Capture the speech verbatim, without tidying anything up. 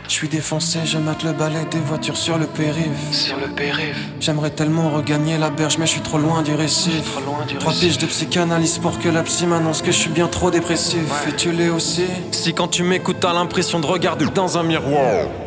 Je suis défoncé, je mate le balai des voitures sur le périph'. Sur le périph'. J'aimerais tellement regagner la berge, mais je suis trop loin du récif. Trop loin du Trois récif. piges de psychanalyse pour que la psy m'annonce que je suis bien trop dépressif. Ouais. Et tu l'es aussi. Si quand tu m'écoutes, t'as l'impression de regarder dans un miroir.